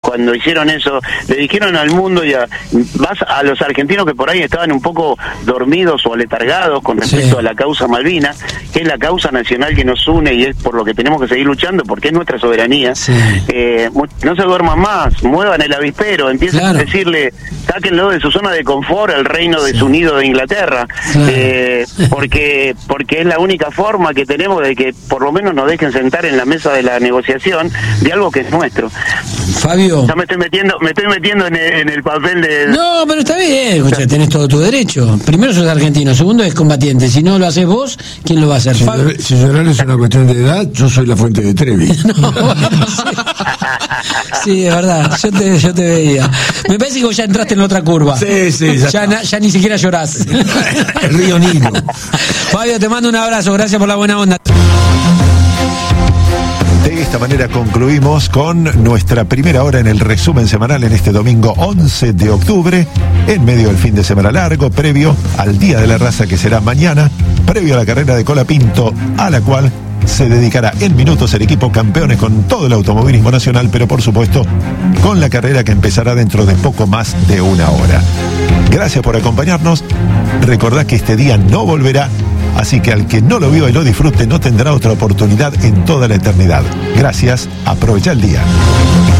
cuando hicieron eso, le dijeron al mundo y vas a los argentinos que por ahí estaban un poco dormidos o aletargados con respecto a la causa Malvinas, que es la causa nacional que nos une y es por lo que tenemos que seguir luchando, porque es nuestra soberanía. No se duerman más, muevan el avispero, empiecen a decirle, sáquenlo de su zona de confort al reino desunido de Inglaterra, porque es la única forma que tenemos de que por lo menos nos dejen sentar en la mesa de la negociación de algo que es nuestro. Fabio, ya me estoy metiendo en el papel de... No, pero está bien, escucha, tenés todo tu derecho. Primero sos argentino, segundo es combatiente. Si no lo haces vos, ¿quién lo va a hacer? Si llorar es una cuestión de edad, yo soy la fuente de Trevi. No, bueno, sí, es verdad, yo te veía. Me parece que vos ya entraste en otra curva. Sí, ya ni siquiera llorás. El río Nilo. Fabio, te mando un abrazo, gracias por la buena onda. De esta manera concluimos con nuestra primera hora en el resumen semanal en este domingo 11 de octubre, en medio del fin de semana largo, previo al Día de la Raza que será mañana, previo a la carrera de Colapinto, a la cual se dedicará en minutos el equipo Campeones con todo el automovilismo nacional, pero por supuesto con la carrera que empezará dentro de poco más de una hora. Gracias por acompañarnos. Recordad que este día no volverá, así que al que no lo vio y lo disfrute no tendrá otra oportunidad en toda la eternidad. Gracias, aprovecha el día.